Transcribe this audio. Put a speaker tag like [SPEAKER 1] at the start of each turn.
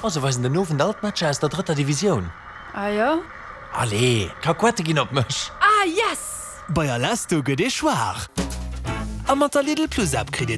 [SPEAKER 1] Also was den nowen Altmatscher aus der 3. Division.
[SPEAKER 2] Ah ja?
[SPEAKER 1] Allee, Kaquette ginn op mech.
[SPEAKER 2] Ah, yes!
[SPEAKER 3] Bei Alasto gët e schwaar. Am mat der Lidl Plus App kriegt